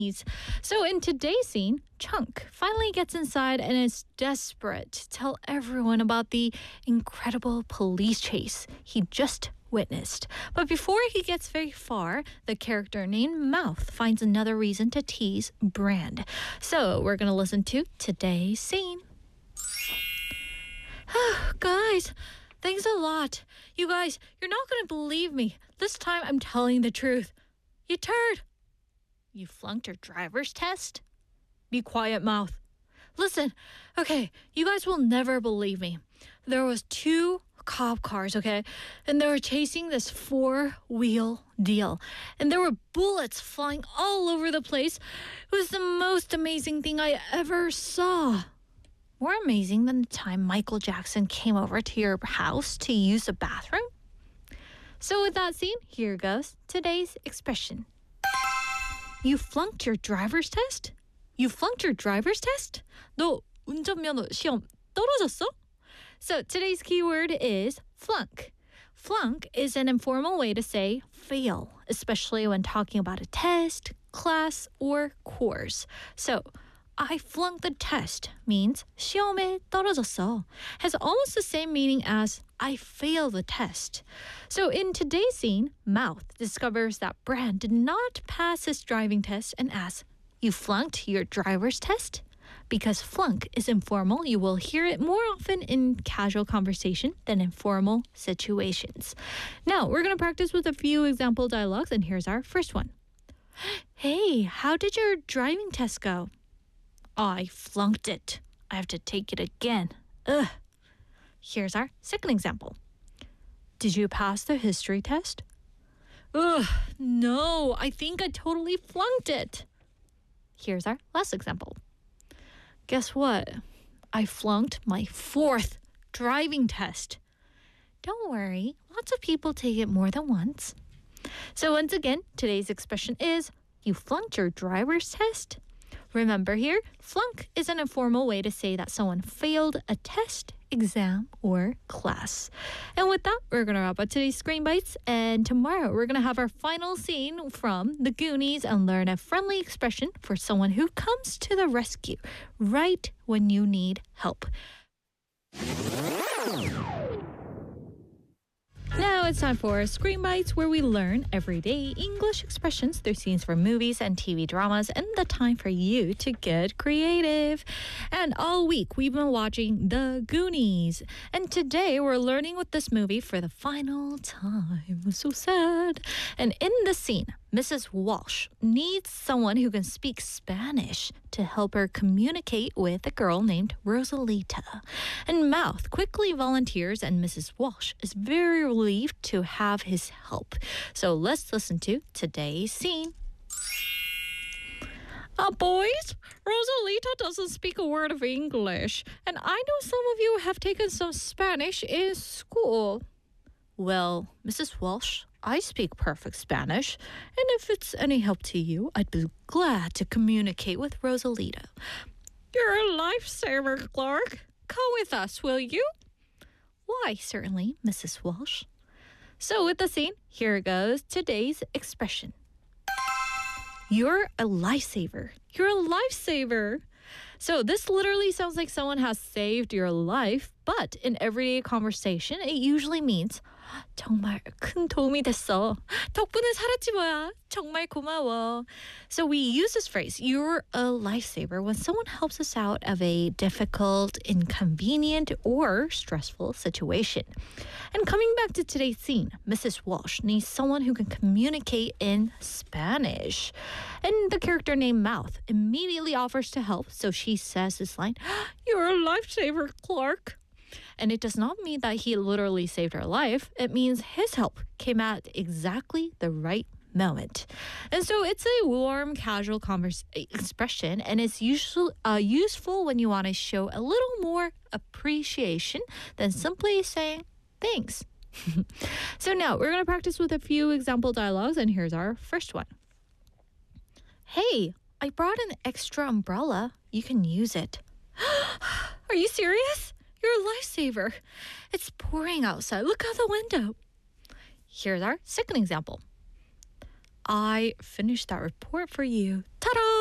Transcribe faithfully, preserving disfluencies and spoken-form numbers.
So in today's scene, Chunk finally gets inside and is desperate to tell everyone about the incredible police chase he just witnessed. But before he gets very far, the character named Mouth finds another reason to tease Brand. So we're going to listen to today's scene. Guys, thanks a lot. You guys, you're not going to believe me. This time I'm telling the truth. You turd. You flunked your driver's test? Be quiet, Mouth. Listen, okay, you guys will never believe me. There was two cop cars, okay? And they were chasing this four-wheel deal. And there were bullets flying all over the place. It was the most amazing thing I ever saw. More amazing than the time Michael Jackson came over to your house to use the bathroom? So with that scene, here goes today's expression. You flunked your driver's test? You flunked your driver's test? 너 운전면허 시험 떨어졌어? So today's keyword is flunk. Flunk is an informal way to say fail, especially when talking about a test, class, or course. So I flunked the test means 시험에 떨어졌어. Has almost the same meaning as I failed the test. So in today's scene, Mouth discovers that Brand did not pass his driving test and asks, you flunked your driver's test? Because flunk is informal, you will hear it more often in casual conversation than in formal situations. Now, we're going to practice with a few example dialogues, and here's our first one. Hey, how did your driving test go? I flunked it. I have to take it again. Ugh. Here's our second example. Did you pass the history test? Ugh, no, I think I totally flunked it. Here's our last example. Guess what? I flunked my fourth driving test. Don't worry, lots of people take it more than once. So once again, today's expression is, you flunked your driver's test? Remember here, flunk is an informal way to say that someone failed a test, exam, or class. And with that, we're going to wrap up today's Screen Bites. And tomorrow, we're going to have our final scene from The Goonies and learn a friendly expression for someone who comes to the rescue right when you need help. Now it's time for Screen Bites, where we learn everyday English expressions through scenes from movies and T V dramas, and the time for you to get creative. And all week, we've been watching The Goonies. And today, we're learning with this movie for the final time. So sad. And in the scene, Missus Walsh needs someone who can speak Spanish to help her communicate with a girl named Rosalita. And Mouth quickly volunteers, and Missus Walsh is very relieved to have his help. So let's listen to today's scene. Uh, boys, Rosalita doesn't speak a word of English, and I know some of you have taken some Spanish in school. Well, Missus Walsh, I speak perfect Spanish, and if it's any help to you, I'd be glad to communicate with Rosalita. You're a lifesaver, Clark. Come with us, will you? Why, certainly, Missus Walsh. So with the scene, here goes today's expression. You're a lifesaver. You're a lifesaver. So this literally sounds like someone has saved your life, but in everyday conversation, it usually means 정말 큰 도움이 됐어. 덕분에 살았지 뭐야. 정말 고마워. So we use this phrase, you're a lifesaver, when someone helps us out of a difficult, inconvenient, or stressful situation. And coming back to today's scene, Missus Walsh needs someone who can communicate in Spanish. And the character named Mouth immediately offers to help, so she says this line, you're a lifesaver, Clark. And it does not mean that he literally saved her life. It means his help came at exactly the right moment. And so it's a warm, casual converse- expression, and it's useful, uh, useful when you want to show a little more appreciation than simply saying thanks. So now we're going to practice with a few example dialogues, and here's our first one. Hey, I brought an extra umbrella. You can use it. Are you serious? You're a lifesaver. It's pouring outside. Look out the window. Here's our second example. I finished that report for you. Ta-da!